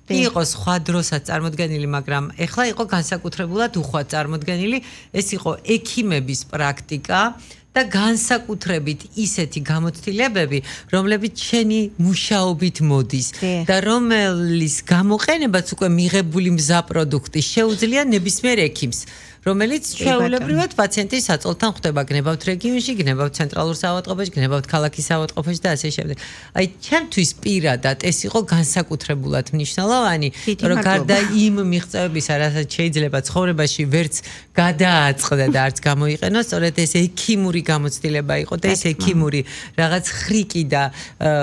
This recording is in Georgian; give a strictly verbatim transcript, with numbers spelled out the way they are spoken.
იყო სხვა დროსაც წარმოდგენილი, მაგრამ ეხლა იყო განსაკუთრებულად უხვად წარმოდგენილი, ეს იყო ექიმების პრაქტიკა და განსაკუთრებით ისეთი გამოცდილებები, რომლებიც შენი მუშაობით მოდის და რომელის გამოყენებაც უკვე მიღებული მზა პროდუქტი შეუძლია ნებისმიერ ექიმს. რომელიც შეუულებრივად პაციენტის საწოლთან ხდება გნებავთ რეგიონში, გნებავთ ცენტრალურ საავადმყოფოში, გნებავთ ქალაქის საავადმყოფოში და ასე შემდეგ. აი, ჩემთვის პირადად ეს იყო განსაკუთრებულად მნიშვნელოვანი, რომ გარდა იმ მიღწევებისა, რასაც შეიძლება ცხოვრებაში ვერც გადააწყდა და არც გამოიყენოს, სწორედ ეს ექიმური გამოცდილება იყო და ეს ექიმური რაღაც ხრიკი და